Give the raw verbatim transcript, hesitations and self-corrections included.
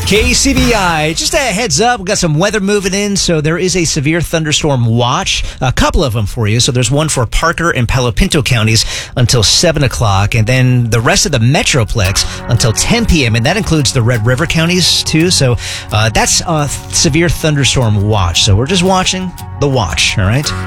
K C B I, just a heads up, we've got some weather moving in, so there is a severe thunderstorm watch, a couple of them for you. So there's one for Parker and Palo Pinto counties until seven o'clock, and then the rest of the Metroplex until ten p.m., and that includes the Red River counties too. So uh, that's a severe thunderstorm watch. So we're just watching the watch, all right?